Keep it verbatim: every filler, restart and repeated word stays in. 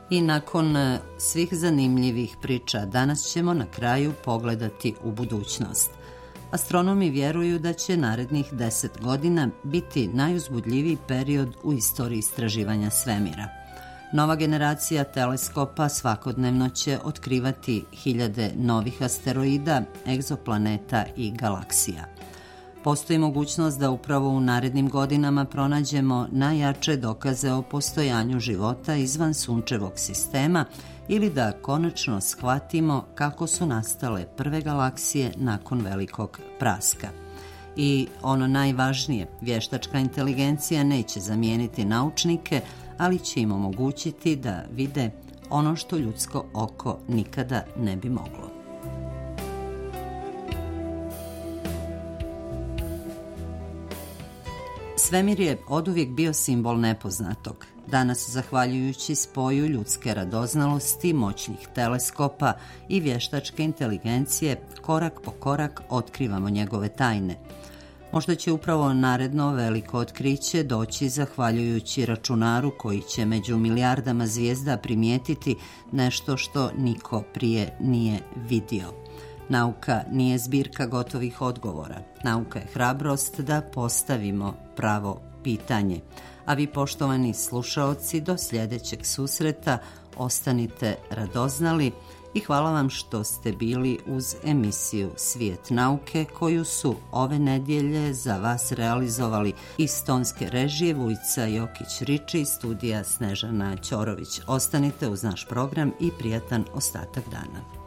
I nakon svih zanimljivih priča, danas ćemo na kraju pogledati u budućnost. Astronomi vjeruju da će narednih deset godina biti najuzbudljiviji period u istoriji istraživanja svemira. Nova generacija teleskopa svakodnevno će otkrivati hiljade novih asteroida, egzoplaneta i galaksija. Postoji mogućnost da upravo u narednim godinama pronađemo najjače dokaze o postojanju života izvan sunčevog sistema ili da konačno shvatimo kako su nastale prve galaksije nakon velikog praska. I ono najvažnije, vještačka inteligencija neće zamijeniti naučnike, ali će im omogućiti da vide ono što ljudsko oko nikada ne bi moglo. Svemir je oduvijek bio simbol nepoznatog. Danas, zahvaljujući spoju ljudske radoznalosti, moćnih teleskopa i vještačke inteligencije, korak po korak otkrivamo njegove tajne. Možda će upravo naredno veliko otkriće doći zahvaljujući računaru koji će među milijardama zvijezda primijetiti nešto što niko prije nije vidio. Nauka nije zbirka gotovih odgovora. Nauka je hrabrost da postavimo pravo pitanje. A vi, poštovani slušaoci, do sljedećeg susreta ostanite radoznali i hvala vam što ste bili uz emisiju Svijet nauke koju su ove nedjelje za vas realizovali iz tonske režije Vujica Jokić-Riči i studija Snežana Ćorović. Ostanite uz naš program i prijatan ostatak dana.